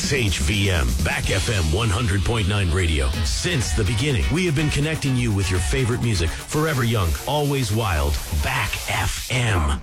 SHVM, Back FM 100.9 radio. Since the beginning, we have been connecting you with your favorite music. Forever young, always wild. Back FM.